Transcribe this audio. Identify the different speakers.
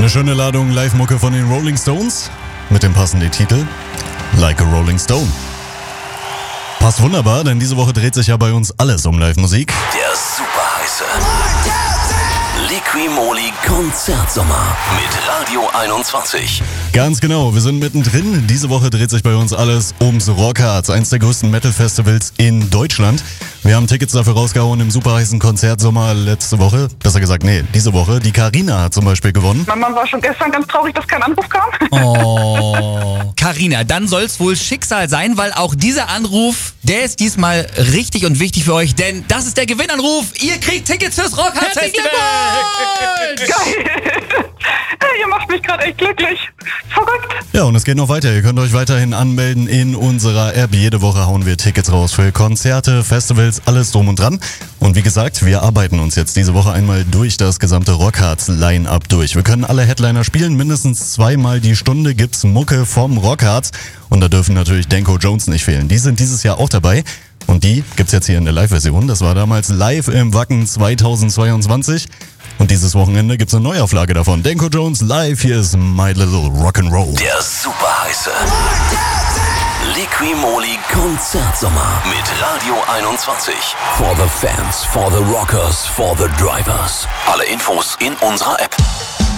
Speaker 1: Eine schöne Ladung Live-Mucke von den Rolling Stones mit dem passenden Titel Like a Rolling Stone. Passt wunderbar, denn diese Woche dreht sich ja bei uns alles um Live-Musik.
Speaker 2: Der super heiße Liqui-Moly Konzertsommer mit Radio 21.
Speaker 1: Ganz genau, wir sind mittendrin. Diese Woche dreht sich bei uns alles ums Rockharz, eins der größten Metal-Festivals in Deutschland. Wir haben Tickets dafür rausgehauen im super heißen Konzertsommer letzte Woche. Besser gesagt, diese Woche. Die Carina hat zum Beispiel gewonnen.
Speaker 3: Mama war schon gestern ganz traurig, dass kein Anruf kam.
Speaker 4: Oh. Carina, dann soll's wohl Schicksal sein, weil auch dieser Anruf, der ist diesmal richtig und wichtig für euch, denn das ist der Gewinnanruf. Ihr kriegt Tickets fürs Rockharz Festival!
Speaker 3: Geil! Ihr macht mich gerade echt glücklich. Verrückt.
Speaker 1: Ja, und es geht noch weiter. Ihr könnt euch weiterhin anmelden in unserer App. Jede Woche hauen wir Tickets raus für Konzerte, Festivals, alles drum und dran. Und wie gesagt, wir arbeiten uns jetzt diese Woche einmal durch das gesamte Rockharz-Line-Up durch. Wir können alle Headliner spielen. Mindestens 2-mal die Stunde gibt's Mucke vom Rockharz. Und da dürfen natürlich Danko Jones nicht fehlen. Die sind dieses Jahr auch dabei. Und die gibt's jetzt hier in der Live-Version. Das war damals live im Wacken 2022. Und dieses Wochenende gibt's eine Neuauflage davon. Danko Jones live, hier ist My Little Rock'n'Roll.
Speaker 2: Der super heiße Liqui-Moly Konzertsommer mit Radio 21. For the fans, for the rockers, for the drivers. Alle Infos in unserer App.